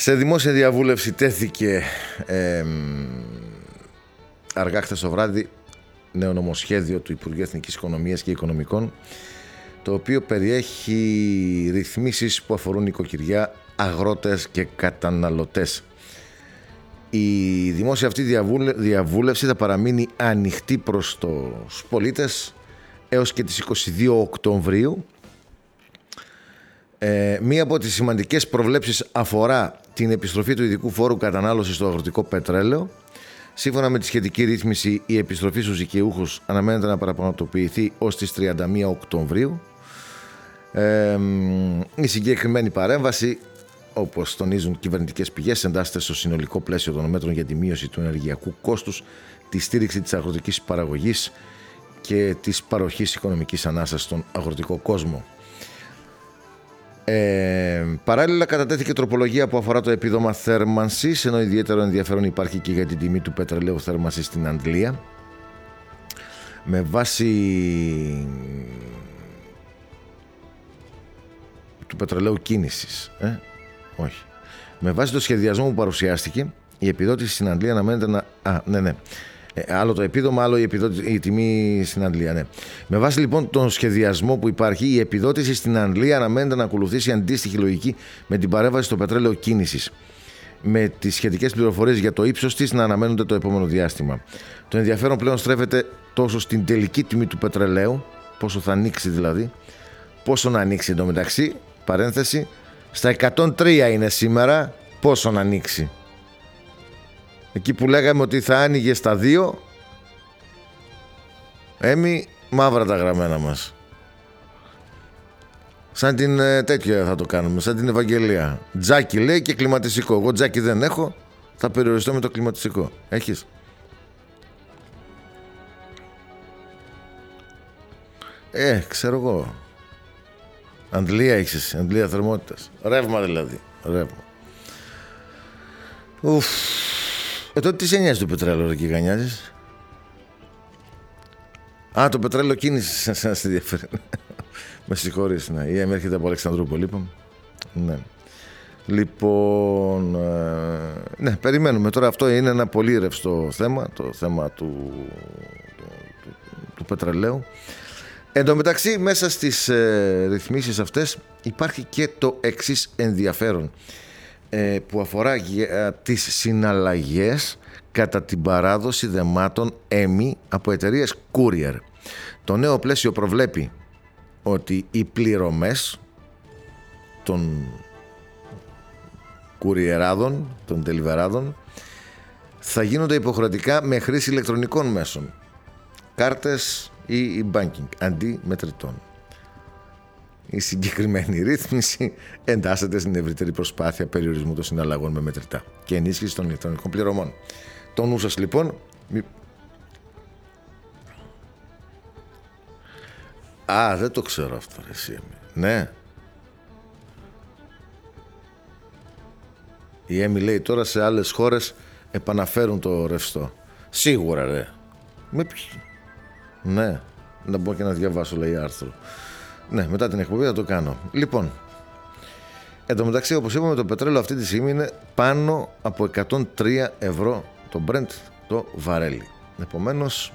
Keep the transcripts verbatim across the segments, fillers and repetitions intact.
Σε δημόσια διαβούλευση τέθηκε ε, αργά χθες το βράδυ νέο νομοσχέδιο του Υπουργείου Εθνικής Οικονομίας και Οικονομικών, το οποίο περιέχει ρυθμίσεις που αφορούν νοικοκυριά, αγρότες και καταναλωτές. Η δημόσια αυτή διαβούλευση θα παραμείνει ανοιχτή προς τους πολίτες έως και τις είκοσι δύο Οκτωβρίου. Ε, μία από τις σημαντικές προβλέψεις αφορά την επιστροφή του ειδικού φόρου κατανάλωσης στο αγροτικό πετρέλαιο. Σύμφωνα με τη σχετική ρύθμιση, η επιστροφή στους δικαιούχους αναμένεται να παραπραγματοποιηθεί ως τις τριάντα μία Οκτωβρίου. Ε, η συγκεκριμένη παρέμβαση, όπως τονίζουν κυβερνητικές πηγές, εντάσσεται στο συνολικό πλαίσιο των μέτρων για τη μείωση του ενεργειακού κόστους, τη στήριξη της αγροτικής παραγωγής και της παροχής οικονομικής ανάσας στον αγροτικό κόσμο. Ε, παράλληλα, κατατέθηκε τροπολογία που αφορά το επίδομα θέρμανσης, ενώ ιδιαίτερο ενδιαφέρον υπάρχει και για την τιμή του πετρελαίου θέρμανσης στην Αγγλία. Με βάση του πετρελαίου κίνησης, ε? όχι. Με βάση το σχεδιασμό που παρουσιάστηκε, η επιδότηση στην Αγγλία αναμένεται να... Α, ναι, ναι. Ε, άλλο το επίδομα, άλλο η, επιδότη... η τιμή στην Αγγλία, ναι. Με βάση λοιπόν τον σχεδιασμό που υπάρχει, η επιδότηση στην Αγγλία αναμένεται να ακολουθήσει αντίστοιχη λογική με την παρέμβαση στο πετρέλαιο κίνησης, με τις σχετικές πληροφορίες για το ύψος της να αναμένονται το επόμενο διάστημα. Το ενδιαφέρον πλέον στρέφεται τόσο στην τελική τιμή του πετρελαίου, πόσο θα ανοίξει δηλαδή, πόσο να ανοίξει εντωμεταξύ, παρένθεση, στα εκατόν τρία είναι σήμερα, πόσο να ανοίξει. Εκεί που λέγαμε ότι θα άνοιγε στα δύο, έμει μαύρα τα γραμμένα μας. Σαν την ε, τέτοια θα το κάνουμε, σαν την Ευαγγελία. Τζάκι λέει και κλιματιστικό. Εγώ τζάκι δεν έχω, θα περιοριστώ με το κλιματιστικό. Έχεις? Ε, ξέρω εγώ. Αντλία έχεις, αντλία θερμότητας. Ρεύμα δηλαδή, ρεύμα. Ουφ. Ε, τότε τι σε νοιάζει το πετρέλαιο, ρε κυγανιάζεις? Α, το πετρέλαιο κίνηση σε ένα ενδιαφέρει. Με συγχωρείς, ναι. Η ΕΜ έρχεται από Αλεξανδρούπολη, είπαμε. Ναι. Λοιπόν, ε, ναι, περιμένουμε. Τώρα αυτό είναι ένα πολύ ρευστό θέμα, το θέμα του, του, του, του πετρελαίου. Εν τω μεταξύ, μέσα στις ε, ρυθμίσεις αυτές υπάρχει και το εξής ενδιαφέρον, ε, που αφορά ε, τις συναλλαγές κατά την παράδοση δεμάτων έμι από εταιρείες courier. Το νέο πλαίσιο προβλέπει ότι οι πληρωμές των κουριεράδων, των τελιβεράδων, θα γίνονται υποχρεωτικά με χρήση ηλεκτρονικών μέσων, κάρτες ή e-banking, αντί μετρητών. Η συγκεκριμένη ρύθμιση εντάσσεται στην ευρύτερη προσπάθεια περιορισμού των συναλλαγών με μετρητά και ενίσχυση των ηλεκτρονικών πληρωμών. Το νου σας λοιπόν... Μη... Α, δεν το ξέρω αυτό, ρε εσύ. Ναι. Η ΕΜΗ λέει τώρα σε άλλες χώρες επαναφέρουν το ρευστό. Σίγουρα, ρε. Με ποιοι? Ναι. Να μπω και να διαβάσω, λέει άρθρο. Ναι, μετά την εκπομπή θα το κάνω. Λοιπόν, εν τω μεταξύ, όπως είπαμε, το πετρέλαιο αυτή τη στιγμή είναι πάνω από εκατόν τρία ευρώ το Brent το βαρέλι. Επομένως,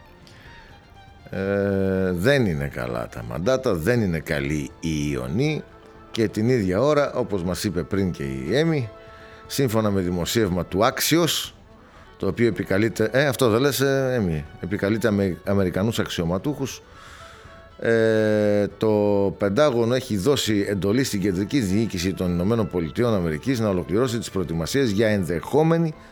ε, δεν είναι καλά τα μαντάτα, δεν είναι καλή η ιονή και την ίδια ώρα, όπως μας είπε πριν και η ΕΜΗ, σύμφωνα με δημοσίευμα του Axios, το οποίο επικαλείται, ε, αυτό δεν λες, ε, ΕΜΗ, επικαλείται με Αμερικανούς αξιωματούχους. Ε, το Πεντάγωνο έχει δώσει εντολή στην κεντρική διοίκηση των Ηνωμένων Πολιτειών Αμερικής να ολοκληρώσει τις προετοιμασίες για ενδεχόμενη